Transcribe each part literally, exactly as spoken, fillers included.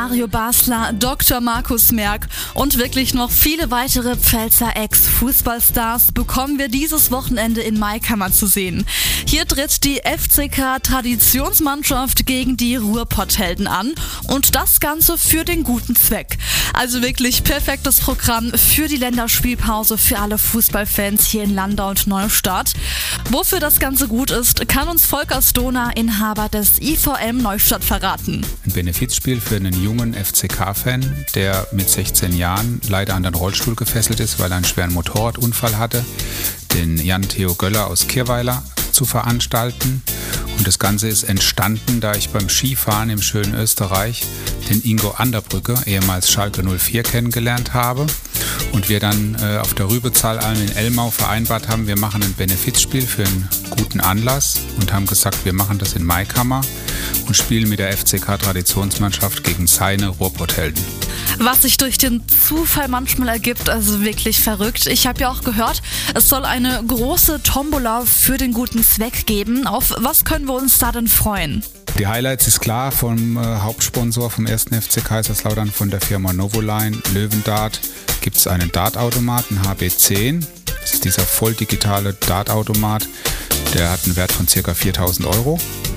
Mario Basler, Doktor Markus Merck und wirklich noch viele weitere Pfälzer Ex-Fußballstars bekommen wir dieses Wochenende in Maikammer zu sehen. Hier tritt die F C K-Traditionsmannschaft gegen die Ruhrpotthelden an und das Ganze für den guten Zweck. Also wirklich perfektes Programm für die Länderspielpause für alle Fußballfans hier in Landau und Neustadt. Wofür das Ganze gut ist, kann uns Volker Stoner, Inhaber des I V M Neustadt, verraten. Ein Benefizspiel für einen jungen F C K-Fan, der mit sechzehn Jahren leider an den Rollstuhl gefesselt ist, weil er einen schweren Motorradunfall hatte, den Jan-Theo Göller aus Kirweiler zu veranstalten. Und das Ganze ist entstanden, da ich beim Skifahren im schönen Österreich den Ingo Anderbrücke, ehemals Schalke null vier, kennengelernt habe. Und wir dann äh, auf der Rübezahlalm in Elmau vereinbart haben, wir machen ein Benefizspiel für einen guten Anlass und haben gesagt, wir machen das in Maikammer und spielen mit der F C K-Traditionsmannschaft gegen seine Ruhrpotthelden. Was sich durch den Zufall manchmal ergibt, also wirklich verrückt. Ich habe ja auch gehört, es soll eine große Tombola für den guten Zweck geben. Auf was können wir uns da denn freuen? Die Highlights ist klar vom äh, Hauptsponsor vom ersten F C Kaiserslautern, von der Firma Novoline, Löwendart, gibt es einen Dartautomaten H B zehn. Das ist dieser voll digitale Dartautomat, der hat einen Wert von ca. viertausend Euro.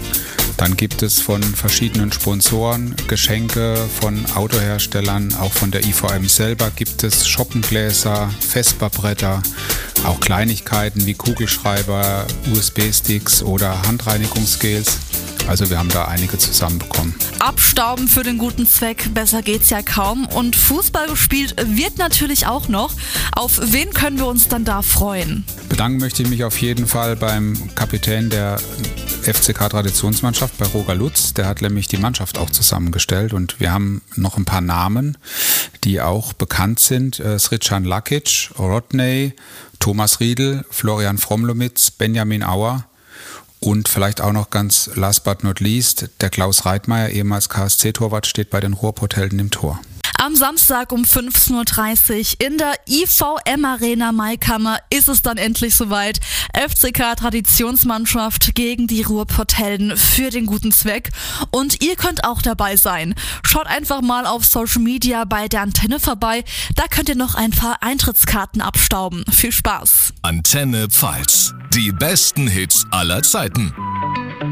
Dann gibt es von verschiedenen Sponsoren Geschenke von Autoherstellern, auch von der I V M selber gibt es Schoppengläser, Vesperbretter, auch Kleinigkeiten wie Kugelschreiber, U S B-Sticks oder Handreinigungsgels. Also wir haben da einige zusammenbekommen. Abstauben für den guten Zweck, besser geht's ja kaum. Und Fußball gespielt wird natürlich auch noch. Auf wen können wir uns dann da freuen? Bedanken möchte ich mich auf jeden Fall beim Kapitän der F C K-Traditionsmannschaft, bei Roger Lutz. Der hat nämlich die Mannschaft auch zusammengestellt und wir haben noch ein paar Namen, die auch bekannt sind. Srican Lakic, Rodney, Thomas Riedel, Florian Fromlomitz, Benjamin Auer. Und vielleicht auch noch ganz last but not least, der Klaus Reitmeier, ehemals K S C-Torwart, steht bei den Ruhrpotthelden im Tor. Am Samstag um fünfzehn Uhr dreißig in der I V M Arena Maikammer ist es dann endlich soweit. F C K-Traditionsmannschaft gegen die Ruhrpotthelden für den guten Zweck. Und ihr könnt auch dabei sein. Schaut einfach mal auf Social Media bei der Antenne vorbei. Da könnt ihr noch ein paar Eintrittskarten abstauben. Viel Spaß. Antenne Pfalz. Die besten Hits aller Zeiten.